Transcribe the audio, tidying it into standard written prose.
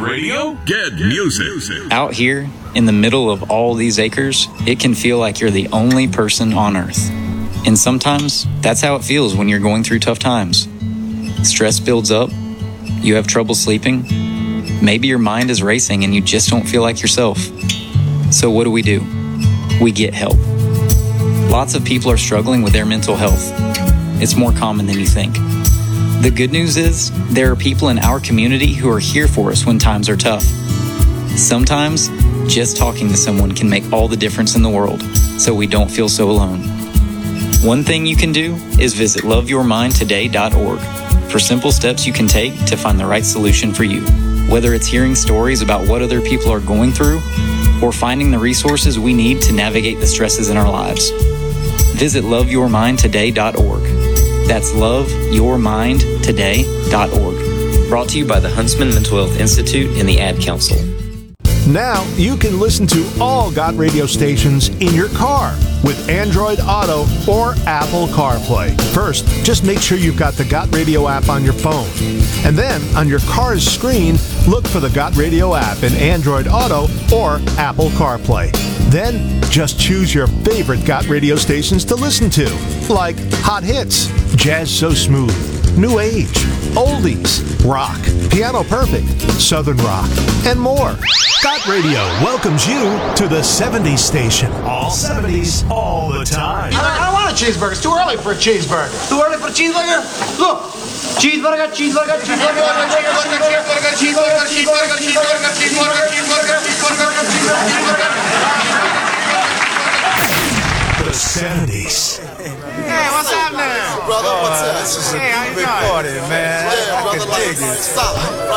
radio? Get music. Out here, in the middle of all these acres, it can feel like you're the only person on Earth. And sometimes, that's how it feels when you're going through tough times. Stress builds up, you have trouble sleeping, maybe your mind is racing and you just don't feel like yourself. So what do? We get help. Lots of people are struggling with their mental health. It's more common than you think. The good news is, there are people in our community who are here for us when times are tough. Sometimes, just talking to someone can make all the difference in the world, so we don't feel so alone. One thing you can do is visit loveyourmindtoday.org for simple steps you can take to find the right solution for you. Whether it's hearing stories about what other people are going through, or finding the resources we need to navigate the stresses in our lives. Visit loveyourmindtoday.org. That's loveyourmindtoday.org. Brought to you by the Huntsman Mental Health Institute and the Ad Council. Now you can listen to all GOT radio stations in your car with Android Auto or Apple CarPlay. First, just make sure you've got the GOT radio app on your phone. And then, on your car's screen, look for the GOT radio app in Android Auto or Apple CarPlay. Then, just choose your favorite GOT radio stations to listen to, like Hot Hits, Jazz So Smooth, New Age, Oldies, Rock, Piano Perfect, Southern Rock, and more. GOT Radio welcomes you to the 70s station. All 70s, all the time. I don't want a cheeseburger. It's too early for a cheeseburger. Too early for a cheeseburger? Look. Cheeseburger, cheeseburger, cheeseburger, cheeseburger, cheeseburger, cheeseburger, cheeseburger, cheeseburger, cheeseburger, cheeseburger, cheeseburger. The 70s. Hey, what's up now? Brother, what's up? Hey, how you doing? Party, man. Yeah, brother, like, solid.